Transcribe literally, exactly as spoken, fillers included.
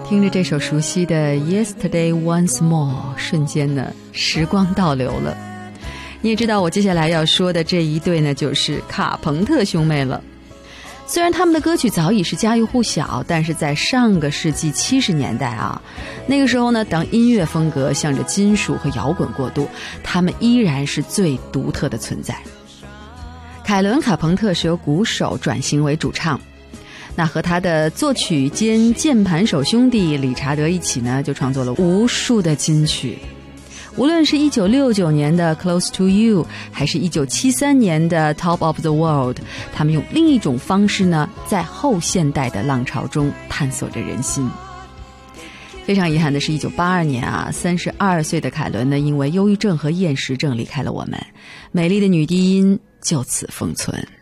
听着这首熟悉的 Yesterday Once More， 瞬间呢时光倒流了。你也知道我接下来要说的这一对呢就是卡朋特兄妹了。虽然他们的歌曲早已是家喻户晓，但是在上个世纪七十年代啊，那个时候呢，当音乐风格向着金属和摇滚过渡，他们依然是最独特的存在。凯伦·卡朋特是由鼓手转型为主唱，那和他的作曲兼键盘手兄弟理查德一起呢，就创作了无数的金曲。无论是一九六九年的 Close to You， 还是一九七三年的 Top of the World， 他们用另一种方式呢，在后现代的浪潮中探索着人心。非常遗憾的是一九八二年啊，三十二岁的凯伦呢，因为忧郁症和厌食症离开了我们，美丽的女低音就此封存。